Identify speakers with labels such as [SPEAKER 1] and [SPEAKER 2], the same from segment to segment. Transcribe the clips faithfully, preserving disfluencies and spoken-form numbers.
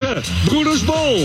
[SPEAKER 1] Femke Broedersbol.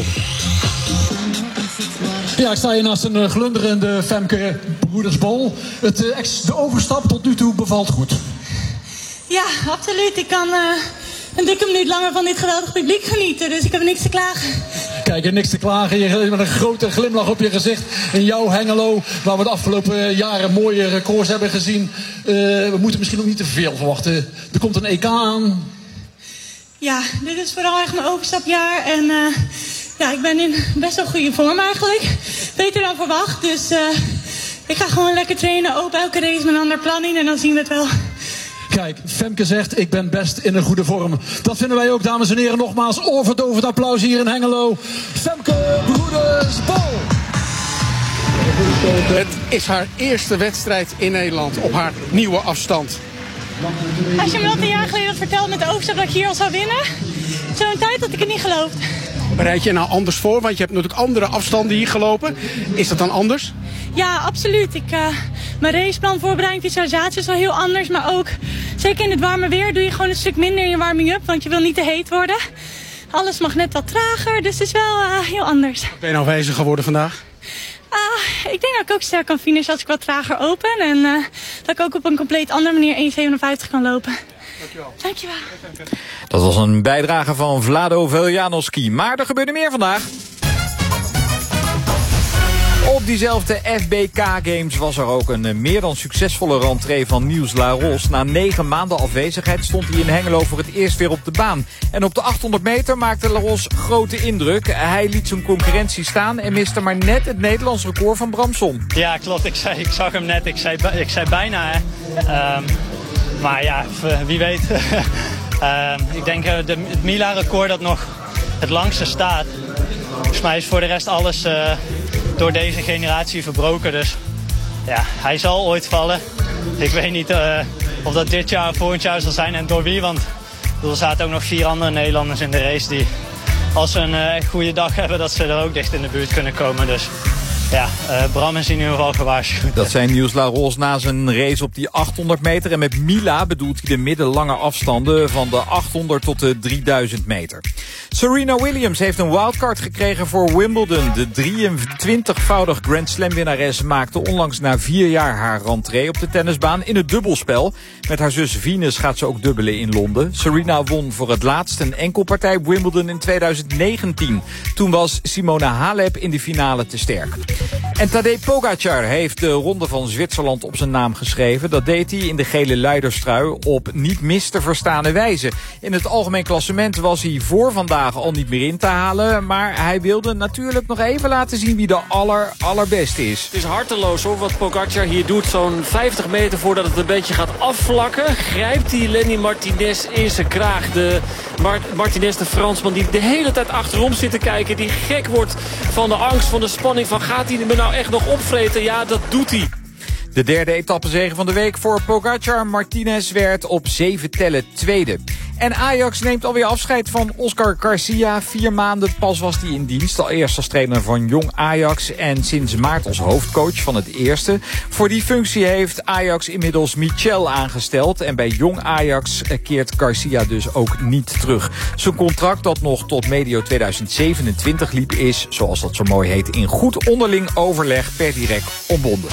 [SPEAKER 2] Ja, ik sta hier naast een uh, glunderende Femke Broedersbol. Het, uh, ex, de overstap tot nu toe bevalt goed.
[SPEAKER 3] Ja, absoluut. Ik kan uh, een dikke minuut langer van dit geweldig publiek genieten. Dus ik heb niks te klagen.
[SPEAKER 2] Kijk, er niks te klagen. Je, met een grote glimlach op je gezicht. In jouw Hengelo, waar we de afgelopen jaren mooie records hebben gezien. Uh, we moeten misschien nog niet te veel verwachten. Er komt een E K aan.
[SPEAKER 3] Ja, dit is vooral echt mijn overstapjaar. En uh, ja, ik ben in best wel goede vorm eigenlijk. Beter dan verwacht. Dus uh, ik ga gewoon lekker trainen. Open elke race met een ander plan in. En dan zien we het wel.
[SPEAKER 2] Kijk, Femke zegt, ik ben best in een goede vorm. Dat vinden wij ook, dames en heren. Nogmaals, oorverdovend applaus hier in Hengelo. Femke Broedersbol.
[SPEAKER 4] Het is haar eerste wedstrijd in Nederland op haar nieuwe afstand.
[SPEAKER 3] Als je me dat een jaar geleden had verteld met de overstap dat ik hier al zou winnen. Zo'n tijd had ik het niet geloofd.
[SPEAKER 4] Bereid je nou anders voor? Want je hebt natuurlijk andere afstanden hier gelopen. Is dat dan anders?
[SPEAKER 3] Ja, absoluut. Ik, uh, mijn raceplan voorbereiding, visualisatie is wel heel anders. Maar ook, zeker in het warme weer, doe je gewoon een stuk minder in je warming-up. Want je wil niet te heet worden. Alles mag net wat trager, dus het is wel uh, heel anders.
[SPEAKER 4] Ben je nou wijzer geworden vandaag?
[SPEAKER 3] Uh, ik denk dat ik ook sterk kan finishen als ik wat trager open. En uh, dat ik ook op een compleet andere manier één zevenenvijftig kan lopen.
[SPEAKER 4] Dankjewel.
[SPEAKER 3] Dankjewel.
[SPEAKER 5] Dat was een bijdrage van Vlado Veljanovski. Maar er gebeurde meer vandaag. Op diezelfde F B K Games was er ook een meer dan succesvolle rentree van Niels Laros. Na negen maanden afwezigheid stond hij in Hengelo voor het eerst weer op de baan. En op de achthonderd meter maakte Laros grote indruk. Hij liet zijn concurrentie staan en miste maar net het Nederlands record van Bramson.
[SPEAKER 6] Ja, klopt. Ik, zei, ik zag hem net. Ik zei, ik zei bijna, hè. Um, maar ja, wie weet. um, ik denk de, het Mila-record dat nog het langste staat. Volgens mij is voor de rest alles uh, door deze generatie verbroken. Dus ja, hij zal ooit vallen. Ik weet niet uh, of dat dit jaar of volgend jaar zal zijn en door wie. Want er zaten ook nog vier andere Nederlanders in de race die, als ze een uh, goede dag hebben, dat ze er ook dicht in de buurt kunnen komen. Dus ja, uh, Bram is in ieder geval gewaarschuwd.
[SPEAKER 5] Dat zijn Niels Laros na zijn race op die achthonderd meter. En met Mila bedoelt hij de middellange afstanden van de achthonderd tot de drieduizend meter. Serena Williams heeft een wildcard gekregen voor Wimbledon. De drieëntwintigvoudig Grand Slam winnares maakte onlangs na vier jaar haar rentree op de tennisbaan in het dubbelspel. Met haar zus Venus gaat ze ook dubbelen in Londen. Serena won voor het laatst een enkelpartij Wimbledon in tweeduizend negentien. Toen was Simona Halep in de finale te sterk. En Tadej Pogacar heeft de Ronde van Zwitserland op zijn naam geschreven. Dat deed hij in de gele luiderstrui op niet mis te verstane wijze. In het algemeen klassement was hij voor vandaag al niet meer in te halen. Maar hij wilde natuurlijk nog even laten zien wie de aller, allerbeste is.
[SPEAKER 7] Het is harteloos hoor, wat Pogacar hier doet. Zo'n vijftig meter voordat het een beetje gaat afvlakken, grijpt hij Lenny Martinez in zijn kraag. De Mart- Martinez, de Fransman, die de hele tijd achterom zit te kijken. Die gek wordt van de angst, van de spanning. Van gaat hij me nou echt nog opvreten? Ja, dat doet hij.
[SPEAKER 5] De derde etappezege van de week voor Pogacar. Martinez werd op zeven tellen tweede. En Ajax neemt alweer afscheid van Oscar Garcia. Vier maanden pas was hij in dienst. Al eerst als trainer van Jong Ajax en sinds maart als hoofdcoach van het eerste. Voor die functie heeft Ajax inmiddels Michel aangesteld. En bij Jong Ajax keert Garcia dus ook niet terug. Zijn contract dat nog tot medio tweeduizend zevenentwintig liep is, zoals dat zo mooi heet, in goed onderling overleg per direct ontbonden.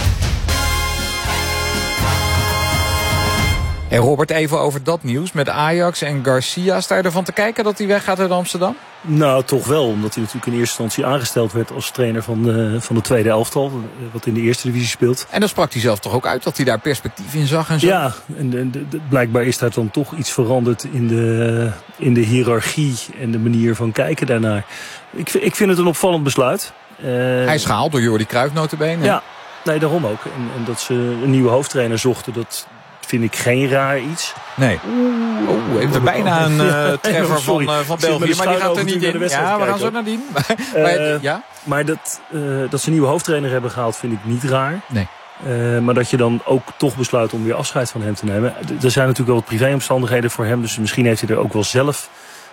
[SPEAKER 5] En Robert, even over dat nieuws met Ajax en Garcia. Sta je ervan te kijken dat hij weggaat uit Amsterdam?
[SPEAKER 8] Nou, toch wel. Omdat hij natuurlijk in eerste instantie aangesteld werd als trainer van de, van de tweede elftal. Wat in de eerste divisie speelt.
[SPEAKER 5] En dan sprak hij zelf toch ook uit dat hij daar perspectief in zag en zo?
[SPEAKER 8] Ja, en, en de, de, blijkbaar is daar dan toch iets veranderd in de, in de hiërarchie en de manier van kijken daarnaar. Ik, ik vind het een opvallend besluit. Uh,
[SPEAKER 5] hij is gehaald door Jordi Cruijff notabene.
[SPEAKER 8] Ja, nee, daarom ook. En, en dat ze een nieuwe hoofdtrainer zochten, dat vind ik geen raar iets.
[SPEAKER 5] Nee. Oeh, heeft er bijna een uh, treffer van, uh, van België, maar die gaat er niet in. Ja, we gaan zo naar die. maar,
[SPEAKER 8] uh, ja? maar dat, uh, dat ze een nieuwe hoofdtrainer hebben gehaald vind ik niet raar.
[SPEAKER 5] Nee.
[SPEAKER 8] Uh, maar dat je dan ook toch besluit om weer afscheid van hem te nemen. Er zijn natuurlijk wel wat privéomstandigheden voor hem. Dus misschien heeft hij er ook wel zelf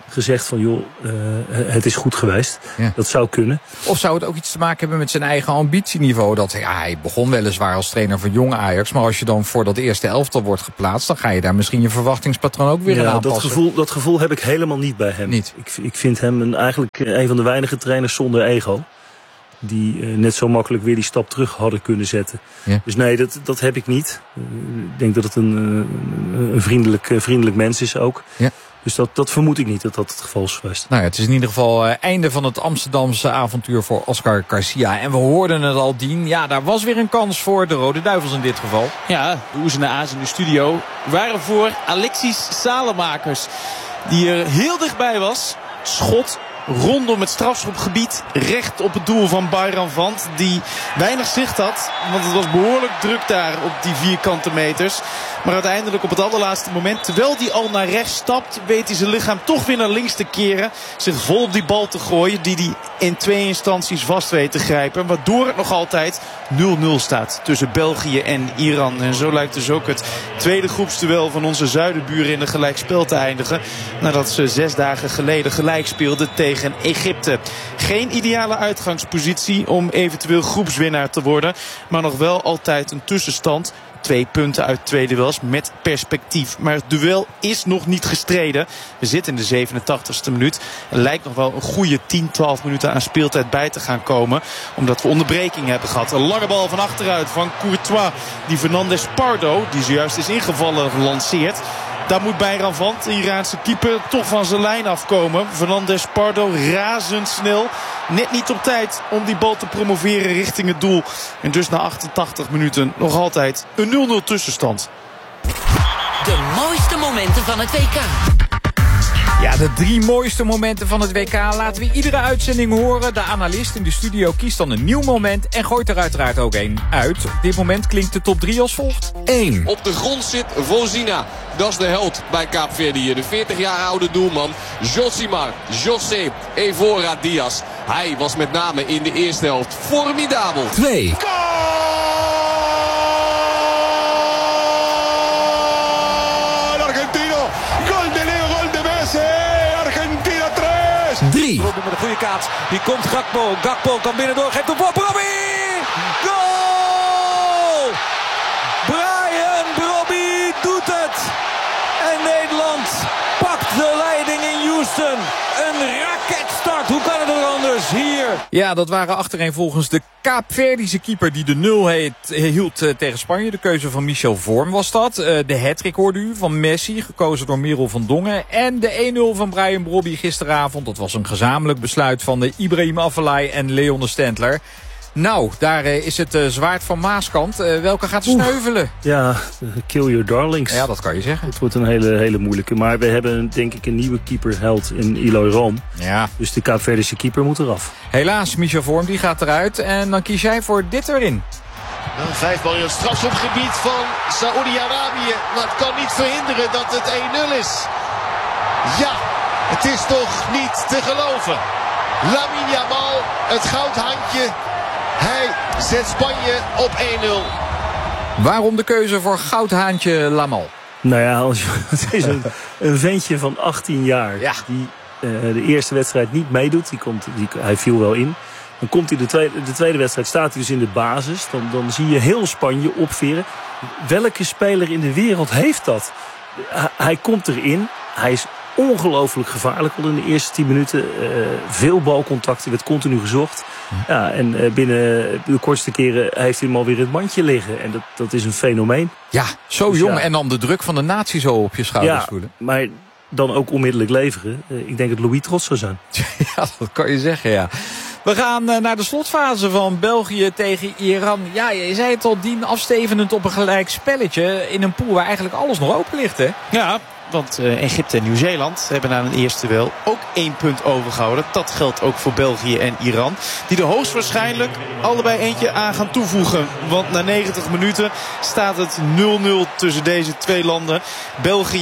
[SPEAKER 8] gezegd van joh, uh, het is goed geweest. Ja. Dat zou kunnen.
[SPEAKER 5] Of zou het ook iets te maken hebben met zijn eigen ambitieniveau? Dat ja, hij begon weliswaar als trainer van jong Ajax, maar als je dan voor dat eerste elftal wordt geplaatst, dan ga je daar misschien je verwachtingspatroon ook weer
[SPEAKER 8] ja,
[SPEAKER 5] in aanpassen.
[SPEAKER 8] Dat gevoel, dat gevoel heb ik helemaal niet bij hem.
[SPEAKER 5] Niet.
[SPEAKER 8] Ik, ik vind hem een, eigenlijk een van de weinige trainers zonder ego. Die uh, net zo makkelijk weer die stap terug hadden kunnen zetten. Ja. Dus nee, dat, dat heb ik niet. Uh, ik denk dat het een, uh, een vriendelijk, uh, vriendelijk mens is ook. Ja. Dus dat, dat vermoed ik niet dat dat het geval is geweest.
[SPEAKER 5] Nou ja, het is in ieder geval uh, einde van het Amsterdamse avontuur voor Oscar Garcia. En we hoorden het al, Dien. Ja, daar was weer een kans voor de Rode Duivels in dit geval.
[SPEAKER 1] Ja, de O's en de A's in de studio waren voor Alexis Salemakers. Die er heel dichtbij was. Schot rondom het strafschopgebied, recht op het doel van Bayram Vand, die weinig zicht had, want het was behoorlijk druk daar op die vierkante meters. Maar uiteindelijk op het allerlaatste moment, terwijl hij al naar rechts stapt, weet hij zijn lichaam toch weer naar links te keren, zich vol op die bal te gooien, die hij in twee instanties vast weet te grijpen, waardoor het nog altijd nul nul staat tussen België en Iran. En zo lijkt dus ook het tweede groepsduel van onze zuidenburen in een gelijkspel te eindigen, nadat ze zes dagen geleden gelijk speelden tegen Egypte. Geen ideale uitgangspositie om eventueel groepswinnaar te worden, maar nog wel altijd een tussenstand. Twee punten uit twee duels met perspectief. Maar het duel is nog niet gestreden. We zitten in de zevenentachtigste minuut. Er lijkt nog wel een goede tien, twaalf minuten aan speeltijd bij te gaan komen. Omdat we onderbreking hebben gehad. Een lange bal van achteruit van Courtois. Die Fernandes Pardo, die zojuist is ingevallen, lanceert. Daar moet Bayram Vand, de Iraanse keeper, toch van zijn lijn afkomen. Fernandes Pardo razendsnel. Net niet op tijd om die bal te promoveren richting het doel. En dus na achtentachtig minuten nog altijd een nul nul tussenstand.
[SPEAKER 9] De mooiste momenten van het W K.
[SPEAKER 5] Ja, de drie mooiste momenten van het W K laten we iedere uitzending horen. De analist in de studio kiest dan een nieuw moment en gooit er uiteraard ook één uit. Op dit moment klinkt de top drie als volgt. één.
[SPEAKER 10] Op de grond zit Vozina. Dat is de held bij Kaapverdi hier. De veertig jaar oude doelman Josimar José Evora Diaz. Hij was met name in de eerste helft formidabel.
[SPEAKER 9] twee. drie.
[SPEAKER 11] Robben met een goede kaats. Die komt Gakpo. Gakpo kan binnendoor. Geeft op voor Brobby. Goal! Brian Brobby doet het. En Nederland pakt de leiding in Houston. Een raketstart. Hoe kan het er anders hier?
[SPEAKER 5] Ja, dat waren achtereenvolgens de Kaapverdische keeper die de nul heet, hield uh, tegen Spanje. De keuze van Michel Vorm was dat. Uh, de hattrick hoorde u van Messi, gekozen door Merel van Dongen. En de één nul van Brian Brobby gisteravond. Dat was een gezamenlijk besluit van de Ibrahim Afellay en Leon de Stendler. Nou, daar uh, is het uh, zwaard van Maaskant. Uh, welke gaat sneuvelen?
[SPEAKER 8] Oeh, ja, kill your darlings.
[SPEAKER 5] Ja, dat kan je zeggen.
[SPEAKER 8] Het wordt een hele, hele moeilijke. Maar we hebben denk ik een nieuwe keeperheld in Eloy Room.
[SPEAKER 5] Ja.
[SPEAKER 8] Dus de Kaapverdische keeper moet eraf.
[SPEAKER 5] Helaas, Michel Vorm die gaat eruit. En dan kies jij voor dit erin.
[SPEAKER 12] Een vijfbal in het strafschopgebied van Saoedi-Arabië. Maar het kan niet verhinderen dat het één nul is. Ja, het is toch niet te geloven. Lamine Yamal, het goudhandje. Hij zet Spanje op één nul.
[SPEAKER 5] Waarom de keuze voor goudhaantje Lamal?
[SPEAKER 8] Nou ja, als je, het is een, een ventje van achttien jaar.
[SPEAKER 5] Ja.
[SPEAKER 8] Die uh, de eerste wedstrijd niet meedoet. Die komt, die, hij viel wel in. Dan komt hij de tweede, de tweede wedstrijd, staat hij dus in de basis. Dan, dan zie je heel Spanje opveren. Welke speler in de wereld heeft dat? Hij, hij komt erin. Hij is ongelooflijk gevaarlijk al in de eerste tien minuten. Uh, veel balcontacten, werd continu gezocht. Ja, en uh, binnen de kortste keren heeft hij hem alweer in het mandje liggen. En dat, dat is een fenomeen.
[SPEAKER 5] Ja, zo
[SPEAKER 8] dus
[SPEAKER 5] jong
[SPEAKER 8] ja.
[SPEAKER 5] En dan de druk van de natie zo op je schouders
[SPEAKER 8] ja,
[SPEAKER 5] voelen.
[SPEAKER 8] Maar dan ook onmiddellijk leveren. Uh, ik denk dat Louis trots zou zijn.
[SPEAKER 5] Ja, dat kan je zeggen, ja. We gaan uh, naar de slotfase van België tegen Iran. Ja, je zei het al, Dien, afstevenend op een gelijk spelletje in een pool waar eigenlijk alles nog open ligt, hè?
[SPEAKER 1] Ja, want uh, Egypte en Nieuw-Zeeland hebben na een eerste duel ook één punt overgehouden. Dat geldt ook voor België en Iran. Die er hoogstwaarschijnlijk allebei eentje aan gaan toevoegen. Want na negentig minuten staat het nul nul tussen deze twee landen. België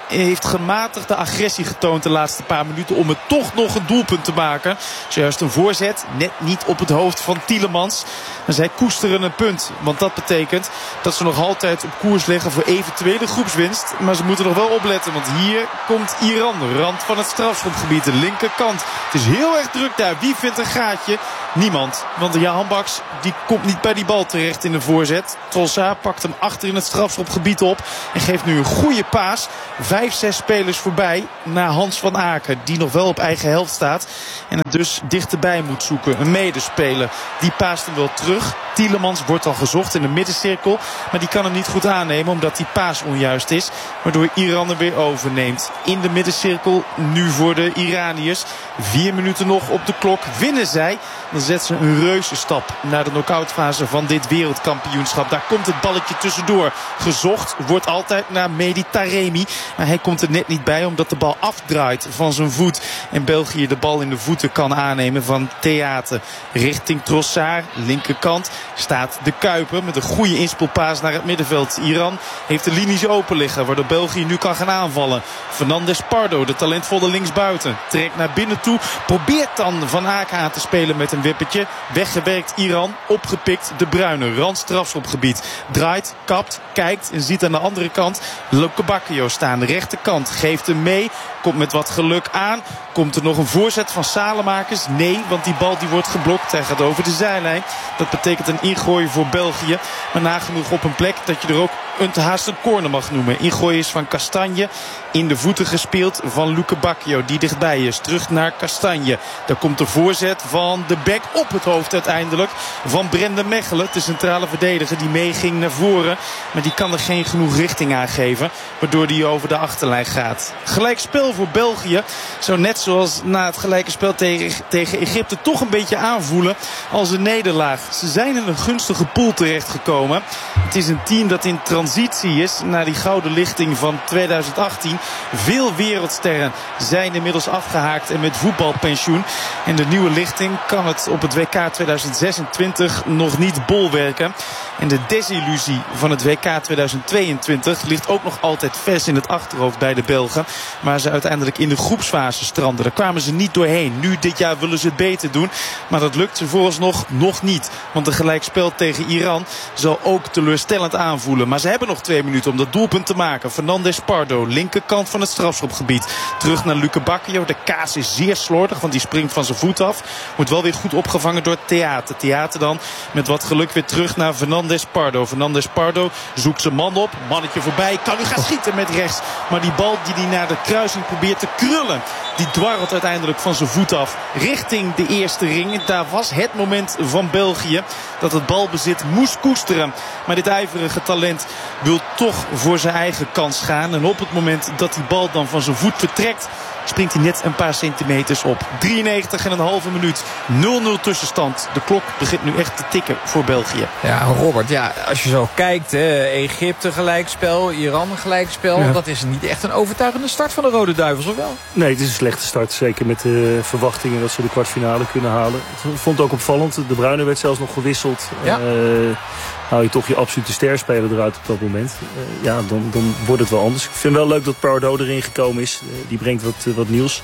[SPEAKER 1] heeft gematigde agressie getoond de laatste paar minuten om het toch nog een doelpunt te maken. Zojuist een voorzet, net niet op het hoofd van Tielemans. Maar zij koesteren een punt, want dat betekent dat ze nog altijd op koers liggen voor eventuele groepswinst. Maar ze moeten nog wel opletten, want hier komt Iran, rand van het strafschopgebied, de linkerkant. Het is heel erg druk daar. Wie vindt een gaatje? Niemand. Want Jahan Baks die komt niet bij die bal terecht in de voorzet. Trossard pakt hem achter in het strafschopgebied op en geeft nu een goede paas. Vijf, zes spelers voorbij naar Hans van Aken, die nog wel op eigen helft staat en het dus dichterbij moet zoeken. Een medespeler, die paast hem wel terug. Tielemans wordt al gezocht in de middencirkel, maar die kan hem niet goed aannemen omdat die paas onjuist is, waardoor Iran er weer overneemt. In de middencirkel nu voor de Iraniërs. Vier minuten nog op de klok. Winnen zij, dan zetten ze een reuze stap naar de knock-outfase van dit wereldkampioenschap. Daar komt het balletje tussendoor. Gezocht wordt altijd naar Mehdi Taremi, maar hij komt er net niet bij omdat de bal afdraait van zijn voet en België de bal in de voeten kan aannemen van Theater. Richting Trossard, linkerkant, staat de Kuiper met een goede inspeelpaas naar het middenveld. Iran heeft de linies open liggen, waardoor België nu kan gaan aanvallen. Fernandes Pardo, de talentvolle linksbuiten, trekt naar binnen toe. Probeert dan Van Aken aan te spelen met een wippertje. Weggewerkt Iran, opgepikt De Bruyne, rand strafschopgebied. Draait, kapt, kijkt en ziet aan de andere kant Luke Bacchio staan. De rechterkant geeft hem mee, komt met wat geluk aan. Komt er nog een voorzet van Salemakers? Nee, want die bal die wordt geblokt. Hij gaat over de zijlijn. Dat betekent een ingooi voor België. Maar nagenoeg op een plek dat je er ook een haast een corner mag noemen. Ingooi is van Kastanje. In de voeten gespeeld van Luke Bacchio, die dichtbij is. Terug naar Kastanje. Daar komt de voorzet van de bek op het hoofd uiteindelijk van Brendan Mechelen, de centrale verdediger die meeging naar voren. Maar die kan er geen genoeg richting aan geven, waardoor die over de achterlijn gaat. Gelijk spel voor België. Zo net zoals na het gelijke spel tegen, tegen Egypte toch een beetje aanvoelen als een nederlaag. Ze zijn in een gunstige pool terechtgekomen. Het is een team dat in transitie is naar die gouden lichting van tweeduizend achttien. Veel wereldsterren zijn inmiddels afgehaakt en met voetbalpensioen. En de nieuwe lichting kan het op het W K tweeduizend zesentwintig nog niet bolwerken. En de desillusie van het W K tweeduizend tweeëntwintig ligt ook nog altijd vers in het achterhoofd bij de Belgen. Waar ze uiteindelijk in de groepsfase stranden. Daar kwamen ze niet doorheen. Nu dit jaar willen ze het beter doen. Maar dat lukt ze vooralsnog nog niet. Want een gelijkspel tegen Iran zal ook teleurstellend aanvoelen. Maar ze hebben nog twee minuten om dat doelpunt te maken. Fernandes Pardo, linkerkant van het strafschopgebied. Terug naar Luke Bacchio. De kaas is zeer slordig, want die springt van zijn voet af. Wordt wel weer goed opgevangen door Theater. Theater dan met wat geluk weer terug naar Fernandes Pardo. Fernandes Pardo zoekt zijn man op. Mannetje voorbij. Kan nu gaan schieten met rechts. Maar die bal die hij naar de kruising probeert te krullen, die dwarrelt uiteindelijk van zijn voet af richting de eerste ring. Daar was het moment van België dat het balbezit moest koesteren. Maar dit ijverige talent wil toch voor zijn eigen kans gaan. En op het moment dat die bal dan van zijn voet vertrekt, springt hij net een paar centimeters op. drieënnegentig en een halve minuut. nul nul tussenstand. De klok begint nu echt te tikken voor België.
[SPEAKER 5] Ja, Robert, ja, als je zo kijkt, hè, Egypte gelijkspel, Iran gelijkspel. Ja. Dat is niet echt een overtuigende start van de Rode Duivels, of wel?
[SPEAKER 8] Nee, het is een slechte start. Zeker met de verwachtingen dat ze de kwartfinale kunnen halen. Ik vond het ook opvallend. De Bruyne werd zelfs nog gewisseld. Ja. Uh, hou je toch je absolute sterspeler eruit op dat moment. Uh, ja, dan, dan wordt het wel anders. Ik vind wel leuk dat Pardo erin gekomen is. Uh, die brengt wat, uh, wat nieuws.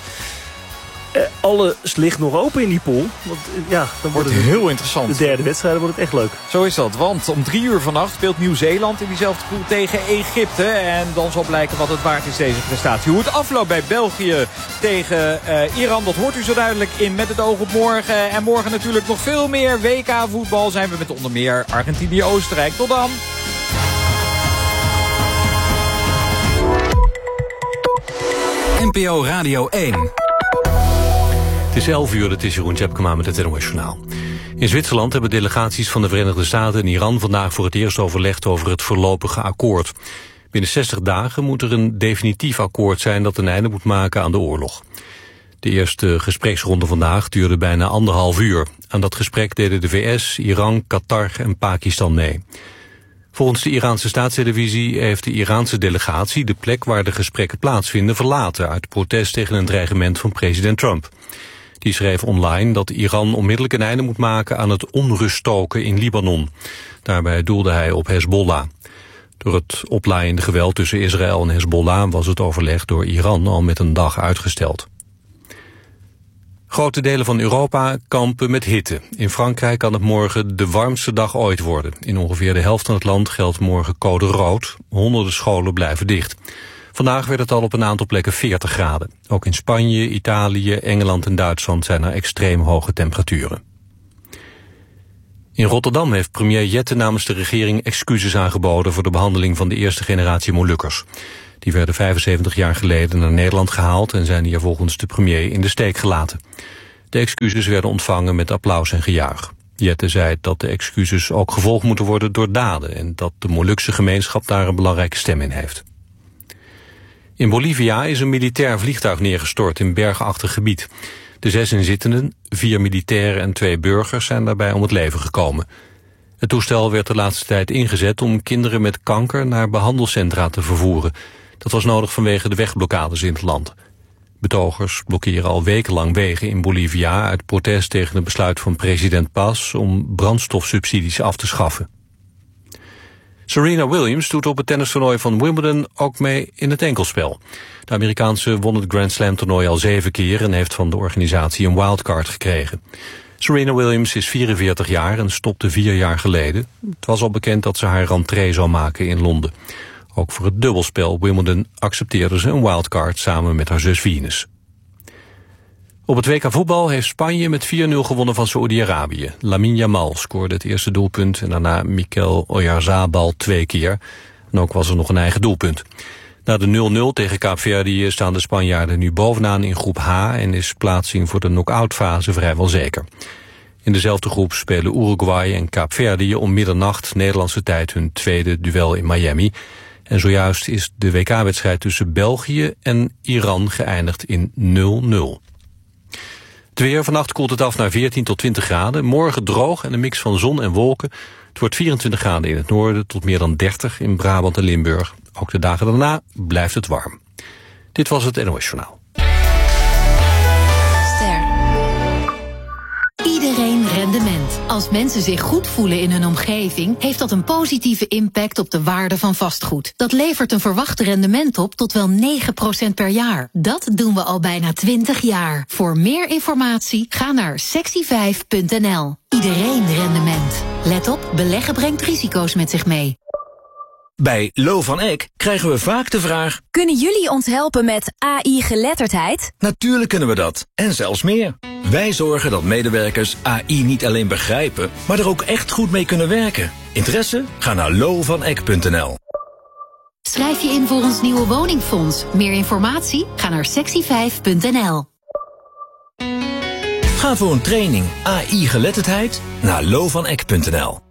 [SPEAKER 8] Uh, alles ligt nog open in die pool. Want uh, ja, dan wordt het
[SPEAKER 5] heel interessant.
[SPEAKER 8] De derde wedstrijd wordt het echt leuk.
[SPEAKER 5] Zo is dat, want om drie uur vannacht speelt Nieuw-Zeeland in diezelfde pool tegen Egypte. En dan zal blijken wat het waard is, deze prestatie. Hoe het afloopt bij België tegen uh, Iran, dat hoort u zo duidelijk in Met het oog op morgen. En morgen natuurlijk nog veel meer W K-voetbal. Zijn we met onder meer Argentinië-Oostenrijk. Tot dan!
[SPEAKER 13] N P O Radio één. Het is elf uur, het is Jeroen Tjepkema met het N O S Journaal. In Zwitserland hebben delegaties van de Verenigde Staten en Iran vandaag voor het eerst overlegd over het voorlopige akkoord. Binnen zestig dagen moet er een definitief akkoord zijn dat een einde moet maken aan de oorlog. De eerste gespreksronde vandaag duurde bijna anderhalf uur. Aan dat gesprek deden de V S, Iran, Qatar en Pakistan mee. Volgens de Iraanse staatstelevisie heeft de Iraanse delegatie de plek waar de gesprekken plaatsvinden verlaten uit protest tegen een dreigement van president Trump. Die schreef online dat Iran onmiddellijk een einde moet maken aan het onruststoken in Libanon. Daarbij doelde hij op Hezbollah. Door het oplaaiende geweld tussen Israël en Hezbollah was het overleg door Iran al met een dag uitgesteld. Grote delen van Europa kampen met hitte. In Frankrijk kan het morgen de warmste dag ooit worden. In ongeveer de helft van het land geldt morgen code rood. Honderden scholen blijven dicht. Vandaag werd het al op een aantal plekken veertig graden. Ook in Spanje, Italië, Engeland en Duitsland zijn er extreem hoge temperaturen. In Rotterdam heeft premier Jette namens de regering excuses aangeboden voor de behandeling van de eerste generatie Molukkers. Die werden vijfenzeventig jaar geleden naar Nederland gehaald en zijn hier volgens de premier in de steek gelaten. De excuses werden ontvangen met applaus en gejuich. Jette zei dat de excuses ook gevolgd moeten worden door daden en dat de Molukse gemeenschap daar een belangrijke stem in heeft. In Bolivia is een militair vliegtuig neergestort in bergachtig gebied. De zes inzittenden, vier militairen en twee burgers zijn daarbij om het leven gekomen. Het toestel werd de laatste tijd ingezet om kinderen met kanker naar behandelcentra te vervoeren. Dat was nodig vanwege de wegblokkades in het land. Betogers blokkeren al wekenlang wegen in Bolivia uit protest tegen het besluit van president Paz om brandstofsubsidies af te schaffen. Serena Williams doet op het tennistoernooi van Wimbledon ook mee in het enkelspel. De Amerikaanse won het Grand Slam toernooi al zeven keer en heeft van de organisatie een wildcard gekregen. Serena Williams is vierenveertig jaar en stopte vier jaar geleden. Het was al bekend dat ze haar rentree zou maken in Londen. Ook voor het dubbelspel Wimbledon accepteerde ze een wildcard samen met haar zus Venus. Op het W K voetbal heeft Spanje met vier nul gewonnen van Saoedi-Arabië. Lamine Yamal scoorde het eerste doelpunt en daarna Mikel Oyarzabal twee keer. En ook was er nog een eigen doelpunt. Na de nul nul tegen Kaapverdië staan de Spanjaarden nu bovenaan in groep H en is plaatsing voor de knock-out fase vrijwel zeker. In dezelfde groep spelen Uruguay en Kaapverdië om middernacht Nederlandse tijd hun tweede duel in Miami. En zojuist is de W K-wedstrijd tussen België en Iran geëindigd in nul nul. Het weer, vannacht koelt het af naar veertien tot twintig graden. Morgen droog en een mix van zon en wolken. Het wordt vierentwintig graden in het noorden tot meer dan dertig in Brabant en Limburg. Ook de dagen daarna blijft het warm. Dit was het N O S Journaal.
[SPEAKER 14] Iedereen rendement. Als mensen zich goed voelen in hun omgeving, heeft dat een positieve impact op de waarde van vastgoed. Dat levert een verwacht rendement op tot wel negen procent per jaar. Dat doen we al bijna twintig jaar. Voor meer informatie ga naar sexy vijf punt n l. Iedereen rendement. Let op, beleggen brengt risico's met zich mee.
[SPEAKER 15] Bij Lo van Eck krijgen we vaak de vraag:
[SPEAKER 16] kunnen jullie ons helpen met A I-geletterdheid?
[SPEAKER 15] Natuurlijk kunnen we dat, en zelfs meer. Wij zorgen dat medewerkers A I niet alleen begrijpen, maar er ook echt goed mee kunnen werken. Interesse? Ga naar lo van eck punt n l.
[SPEAKER 14] Schrijf je in voor ons nieuwe woningfonds. Meer informatie? Ga naar sexy vijf punt n l.
[SPEAKER 15] Ga voor een training A I-geletterdheid naar lo van eck punt n l.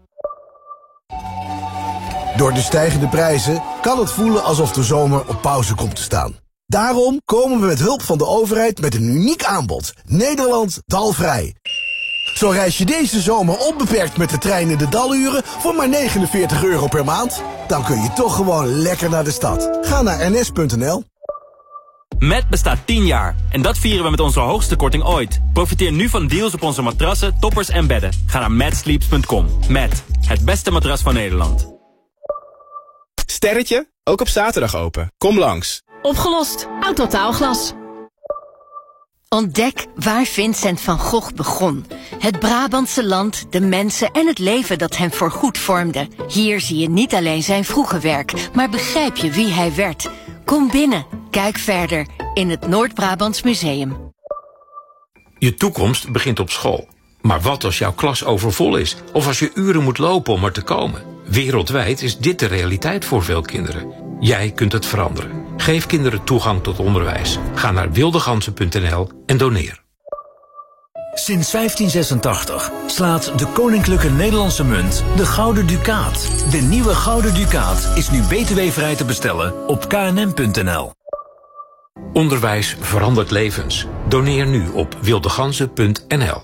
[SPEAKER 17] Door de stijgende prijzen kan het voelen alsof de zomer op pauze komt te staan. Daarom komen we met hulp van de overheid met een uniek aanbod. Nederland dalvrij. Zo reis je deze zomer onbeperkt met de trein in de daluren voor maar negenenveertig euro per maand. Dan kun je toch gewoon lekker naar de stad. Ga naar n s punt n l.
[SPEAKER 18] Met bestaat tien jaar en dat vieren we met onze hoogste korting ooit. Profiteer nu van deals op onze matrassen, toppers en bedden. Ga naar mad sleeps punt com. Met het beste matras van Nederland.
[SPEAKER 19] Sterretje, ook op zaterdag open. Kom langs.
[SPEAKER 16] Opgelost. Autotaalglas.
[SPEAKER 14] Ontdek waar Vincent van Gogh begon. Het Brabantse land, de mensen en het leven dat hem voorgoed vormde. Hier zie je niet alleen zijn vroege werk, maar begrijp je wie hij werd. Kom binnen, kijk verder in het Noord-Brabants Museum.
[SPEAKER 20] Je toekomst begint op school. Maar wat als jouw klas overvol is? Of als je uren moet lopen om er te komen? Wereldwijd is dit de realiteit voor veel kinderen. Jij kunt het veranderen. Geef kinderen toegang tot onderwijs. Ga naar wildegansen punt n l en doneer.
[SPEAKER 15] Sinds vijftien zesentachtig slaat de Koninklijke Nederlandse Munt de Gouden Ducaat. De nieuwe Gouden Ducaat is nu B T W-vrij te bestellen op k n m punt n l.
[SPEAKER 20] Onderwijs verandert levens. Doneer nu op wildegansen punt n l.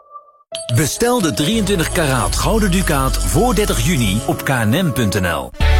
[SPEAKER 15] Bestel de drieëntwintig karaat Gouden Ducaat voor dertig juni op k n m punt n l.